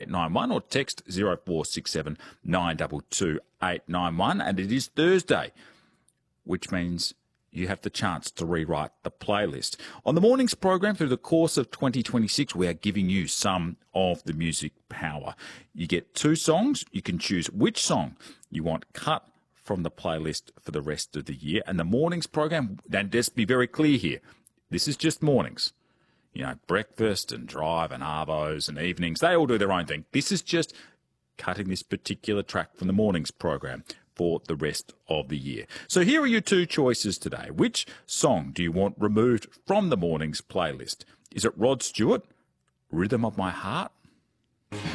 891 or text 0467 922 891. And it is Thursday, which means you have the chance to rewrite the playlist. On the morning's program, through the course of 2026, we are giving you some of the music power. You get 2 songs. You can choose which song you want cut from the playlist for the rest of the year. And the morning's program, and let's be very clear here, this is just mornings. You know, breakfast and drive and arvos and evenings, they all do their own thing. This is just cutting this particular track from the morning's program for the rest of the year. So here are your 2 choices today. Which song do you want removed from the morning's playlist? Is it Rod Stewart, Rhythm of My Heart,